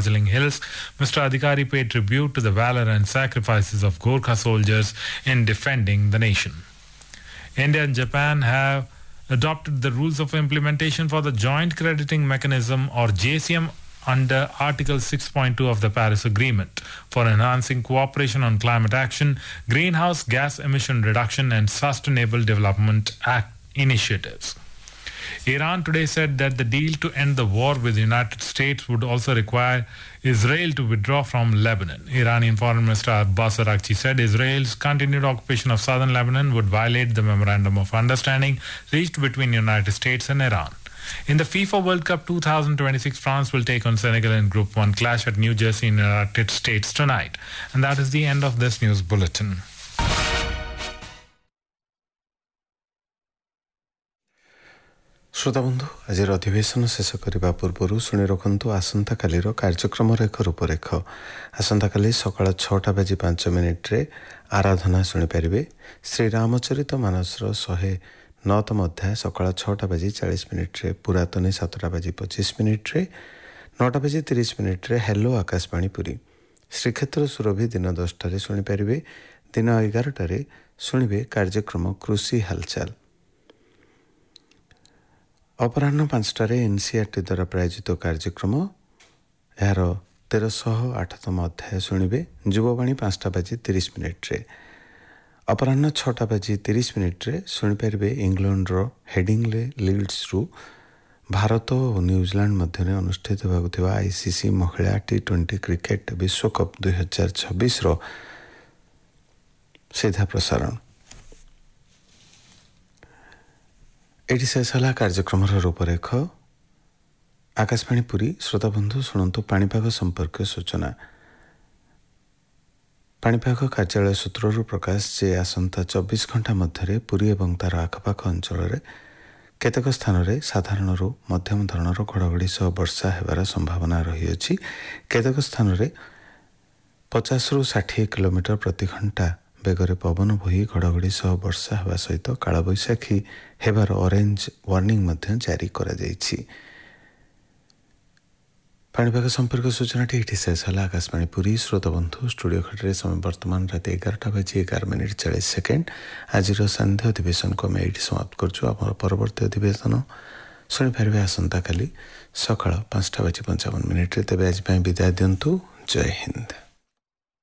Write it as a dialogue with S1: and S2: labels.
S1: Darjeeling Hills. Mr. Adhikari paid tribute to the valor and sacrifices of Gorkha soldiers in defending the nation. India and Japan have adopted the rules of implementation for the Joint Crediting Mechanism or JCM under Article 6.2 of the Paris Agreement for enhancing cooperation on climate action, greenhouse gas emission reduction and sustainable development initiatives. Iran today said that the deal to end the war with the United States would also require Israel to withdraw from Lebanon. Iranian Foreign Minister Abbas Araghchi said Israel's continued occupation of southern Lebanon would violate the Memorandum of Understanding reached between the United States and Iran. In the FIFA World Cup 2026, France will take on Senegal in Group 1 clash at New Jersey in the United States tonight. And that is the end of this news bulletin.
S2: श्रोताबंधु आज अधिवेशन शेष करने पूर्व शुणी रखु आसंता काली कार्यक्रम एक रूपरेख आसंता काली सकाळ 6:05 आराधना शुणिपारे श्री रामचरित मानस 109तम अध्याय सकाळ 6:40 पुरातनी 7:25 9:30 हेलो आकाशवाणी पुरी श्रीक्षेत्र सुरभि दिन 10 शुणिपारे दिन 11 शुणिबे कार्यक्रम कृषि हालचाल अपराह्न 5 एनसीईआरटी द्वारा प्रायोजित कार्यक्रम यार 1308तम अध्याय शुणिबे युववाणी 5:30 अपराह्न 6:30 शुणिपारे इंग्लैंडर हेडिंगले लीड्स भारत और न्यूजीलैंड मध्य अनुष्ठित होगा आईसीसी महिला T20 क्रिकेट विश्वकप 2026 सीधा प्रसारण एटी शेष है कार्यक्रम रूपरेख आकाशवाणी पुरी श्रोताबंधु शुणु पाणीपाग संपर्क सूचना पाणीपाग कार्यालय सूत्रु प्रकाश जे आसंता 24 घंटा मध्य पुरी एवं तार आखपाख अंचल केतक स्थान में साधारण मध्यम धरणर घड़घड़ी सह वर्षा होबार संभावना रही केतक स्थान में 50 ରୁ 60 किलोमीटर प्रति घंटा बेगरे पवन बोही घड़घड़ी सह वर्षा होगा सहित कालबैशाखी हेबार ऑरेंज वार्निंग मध्य जारी करा जायछि। पाणीपाग संपर्क सूचना ये शेष है आकाशवाणी पुरी श्रोतबंधु स्टूडियो खटे समय वर्तमान रात 11:11:40 आज सांध्य अधिवेशन को आम ये समाप्त करूँ। परवर्ती अधिवेशन शुणिपारे आसंता काली सकाळ 5:55 तेज आज विदाय दिंतु। जय हिंद।